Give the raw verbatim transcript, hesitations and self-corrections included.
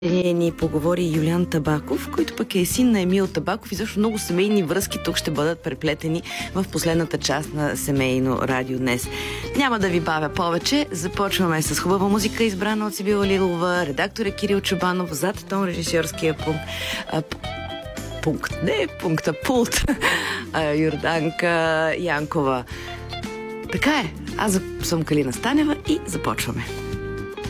Ни поговори Юлиан Табаков, който пък е син на Емил Табаков и също много семейни връзки тук ще бъдат преплетени в последната част на Семейно радио днес. Няма да ви бавя повече. Започваме с хубава музика, избрана от Сибила Лилова, редактор е Кирил Чобанов, зад тон режисьорския пункт. А, пункт, не пункта, пулт. А, Йорданка Янкова. Така е. Аз съм Калина Станева и започваме.